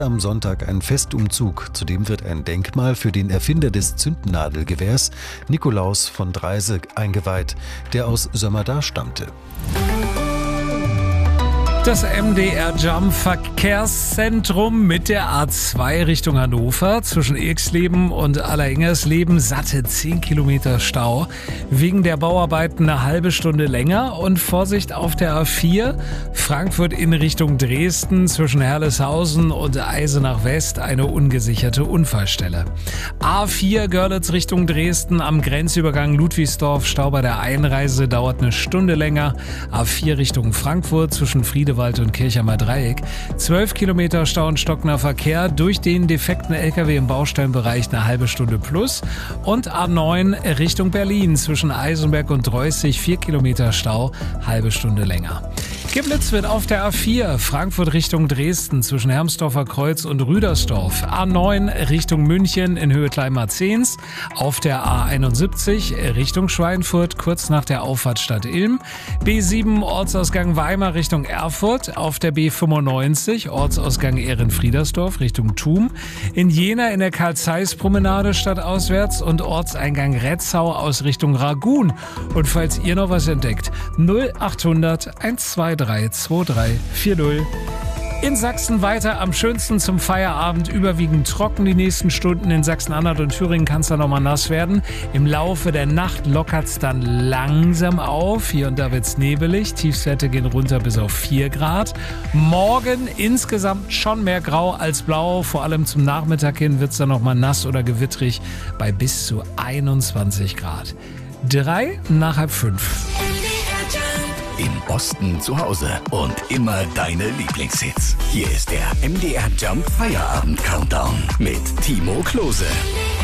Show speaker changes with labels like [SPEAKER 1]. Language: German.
[SPEAKER 1] Am Sonntag ein Festumzug. Zudem wird ein Denkmal für den Erfinder des Zündnadelgewehrs, Nikolaus von Dreise, eingeweiht, der aus Sömmerda stammte.
[SPEAKER 2] Das MDR Jump Verkehrszentrum mit der A2 Richtung Hannover zwischen Ilksleben und Allerengersleben satte 10 Kilometer Stau. Wegen der Bauarbeiten eine halbe Stunde länger und Vorsicht auf der A4 Frankfurt in Richtung Dresden zwischen Herleshausen und Eisenach West eine ungesicherte Unfallstelle. A4 Görlitz Richtung Dresden am Grenzübergang Ludwigsdorf Stau bei der Einreise dauert eine Stunde länger. A4 Richtung Frankfurt zwischen Friedewald und Kirchheimer Dreieck. 12 Kilometer Stau und stockender Verkehr durch den defekten LKW im Baustellenbereich eine halbe Stunde plus. Und A9 Richtung Berlin zwischen Eisenberg und Dreußig 4 Kilometer Stau, halbe Stunde länger. Geblitzt wird auf der A4 Frankfurt Richtung Dresden zwischen Hermsdorfer Kreuz und Rüdersdorf. A9 Richtung München in Höhe Kleinmarzehns. Auf der A71 Richtung Schweinfurt kurz nach der Auffahrt Stadt Ilm. B7 Ortsausgang Weimar Richtung Erfurt. Auf der B95 Ortsausgang Ehrenfriedersdorf Richtung Thum. In Jena in der Karl-Zeiss-Promenade stadtauswärts und Ortseingang Retzau aus Richtung Ragun. Und falls ihr noch was entdeckt, 0800 123 2340. In Sachsen weiter am schönsten zum Feierabend, überwiegend trocken die nächsten Stunden. In Sachsen-Anhalt und Thüringen kann es dann nochmal nass werden. Im Laufe der Nacht lockert es dann langsam auf. Hier und da wird es nebelig. Tiefstwerte gehen runter bis auf 4 Grad. Morgen insgesamt schon mehr grau als blau. Vor allem zum Nachmittag hin wird es dann nochmal nass oder gewittrig bei bis zu 21 Grad. 3 nach halb 5.
[SPEAKER 3] Im Osten zu Hause und immer deine Lieblingshits. Hier ist der MDR Jump Feierabend Countdown mit Timo Klose.